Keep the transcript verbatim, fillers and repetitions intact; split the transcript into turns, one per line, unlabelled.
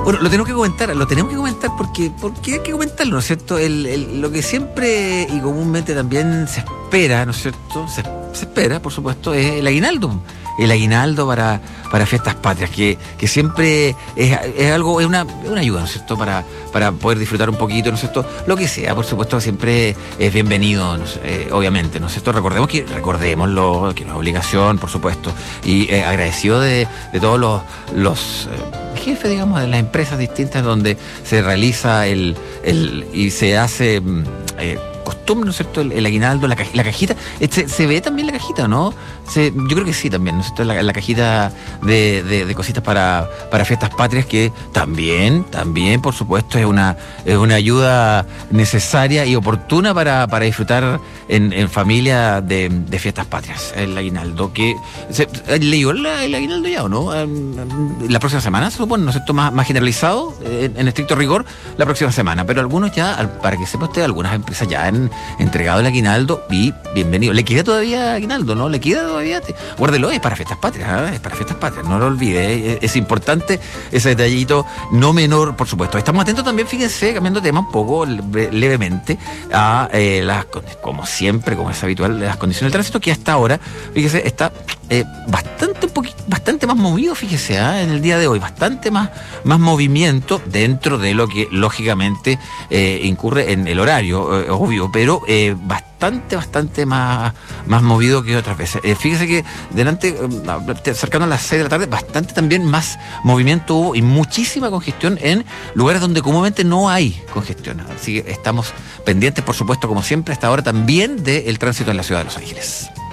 Bueno, lo tenemos que comentar, lo tenemos que comentar porque, porque hay que comentarlo, ¿no es cierto? El, el, lo que siempre y comúnmente también se espera, ¿no es cierto? Se, se espera, por supuesto, es el aguinaldo. El aguinaldo para, para fiestas patrias, que, que siempre es, es algo, es una, es una ayuda, ¿no es cierto?, para, para poder disfrutar un poquito, ¿no es cierto? Lo que sea, por supuesto, siempre es bienvenido, ¿no? eh, obviamente, ¿no es cierto? Recordemos que, recordémoslo, que no es obligación, por supuesto, y eh, agradecido de, de todos los, los eh, jefes, digamos, de las empresas distintas donde se realiza el, el y se hace eh, costumbre, ¿no es cierto?, el, el aguinaldo, la, caj, la cajita, se, se ve también la cajita, ¿no? Se, yo creo que sí también, ¿no es cierto?, la, la cajita de, de, de cositas para, para fiestas patrias, que también, también, por supuesto, es una, es una ayuda necesaria y oportuna para, para disfrutar en, en familia de, de fiestas patrias. El aguinaldo, que se, ¿leyó el, el aguinaldo ya o no? La próxima semana, se supone, ¿no es cierto?, más, más generalizado, en, en estricto rigor, la próxima semana, pero algunos ya, para que sepa usted, algunas empresas ya han entregado el aguinaldo y bienvenido. ¿Le queda todavía aguinaldo, no? ¿Le queda todavía? Guárdelo, es para fiestas patrias, ¿eh? Es para fiestas patrias, no lo olvide, es, es importante ese detallito, no menor, por supuesto. Estamos atentos también, fíjense, cambiando de tema un poco levemente, a eh, las, como siempre, como es habitual, las condiciones del tránsito, que hasta ahora, fíjese, está eh, bastante un poquito, bastante más movido, fíjese, ¿eh? En el día de hoy, bastante más, más movimiento dentro de lo que lógicamente eh, incurre en el horario, eh, obvio, pero eh, bastante bastante, bastante más, más movido que otras veces. Eh, fíjese que delante, eh, cercano a las seis de la tarde, bastante también más movimiento hubo y muchísima congestión en lugares donde comúnmente no hay congestión. Así que estamos pendientes, por supuesto, como siempre, hasta ahora también del tránsito en la ciudad de Los Ángeles.